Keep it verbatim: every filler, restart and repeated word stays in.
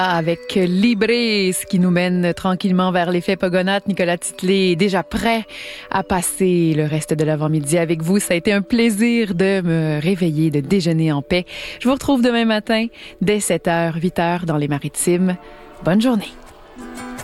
Avec Libres qui nous mène tranquillement vers l'effet Pogonates. Nicolas Titley est déjà prêt à passer le reste de l'avant-midi avec vous. Ça a été un plaisir de me réveiller, de déjeuner en paix. Je vous retrouve demain matin dès sept heures, huit heures dans les Maritimes. Bonne journée.